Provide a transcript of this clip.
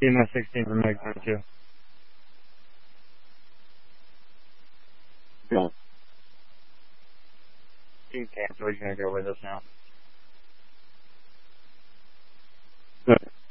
Keeping that 16 for Meg time too. Yeah. Team cancel. He's gonna go with us now. Good.